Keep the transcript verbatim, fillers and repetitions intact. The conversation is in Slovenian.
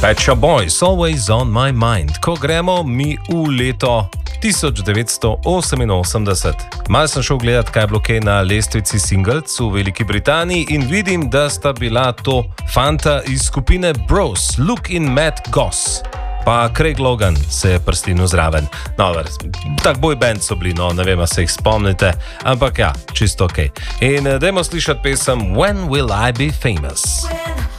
Pet Shop Boys, Always on my mind. Ko gremo mi v leto tisoč devetsto oseminosemdeset. Mal sem šel gledat, kaj je bilo kaj na lestvici singles v Veliki Britaniji in vidim, da sta bila to fanta iz skupine Bros, Luke in Matt Goss. Pa Craig Logan se je prstinil zraven. No, tak boj band so bili, no, ne vem, a se jih spomnite, ampak ja, čisto ok. In dajmo slišati pesem When Will I Be Famous?